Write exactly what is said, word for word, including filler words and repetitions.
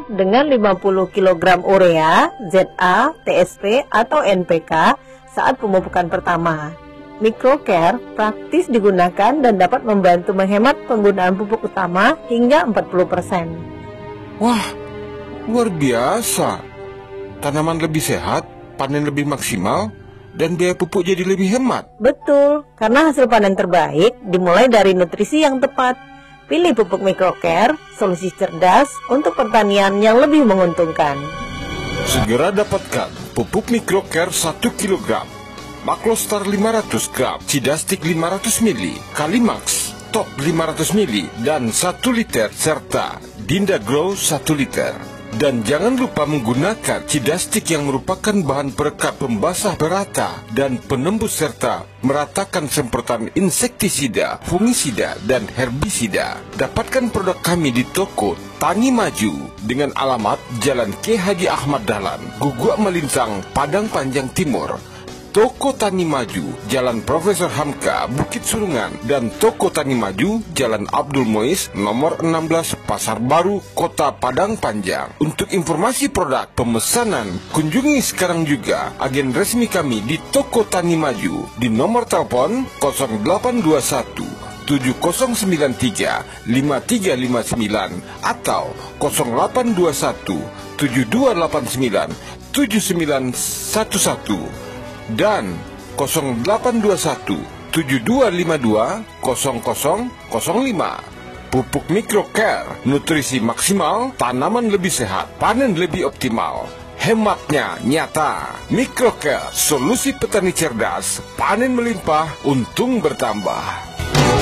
dengan lima puluh kilogram urea, Z A, T S P, atau N P K saat pemupukan pertama. Microcare praktis digunakan dan dapat membantu menghemat penggunaan pupuk utama hingga empat puluh persen. Wah, luar biasa. Tanaman lebih sehat, panen lebih maksimal, dan biaya pupuk jadi lebih hemat. Betul, karena hasil panen terbaik dimulai dari nutrisi yang tepat. Pilih pupuk Microcare, solusi cerdas untuk pertanian yang lebih menguntungkan. Segera dapatkan pupuk Microcare satu kilogram, Maklostar lima ratus gram, Cidastik lima ratus mililiter, Kalimax Top lima ratus mililiter, dan satu liter, serta Dinda Grow satu liter. Dan jangan lupa menggunakan Cidastik yang merupakan bahan perekat pembasah berata dan penembus serta meratakan semprotan insektisida, fungisida, dan herbisida. Dapatkan produk kami di toko Tani Maju dengan alamat Jalan K. Haji Ahmad Dahlan, Guguk Melintang, Padang Panjang Timur. Toko Tani Maju, Jalan Profesor Hamka, Bukit Surungan, dan Toko Tani Maju, Jalan Abdul Muiz, nomor enam belas, Pasar Baru, Kota Padang Panjang. Untuk informasi produk pemesanan, kunjungi sekarang juga agen resmi kami di Toko Tani Maju di nomor telepon nol delapan dua satu tujuh nol sembilan tiga lima tiga lima sembilan atau nol delapan dua satu tujuh dua delapan sembilan tujuh sembilan satu satu. Dan nol delapan dua satu tujuh dua lima dua nol nol nol lima. Pupuk Microcare, nutrisi maksimal, tanaman lebih sehat, panen lebih optimal, hematnya nyata. Microcare, solusi petani cerdas, panen melimpah, untung bertambah.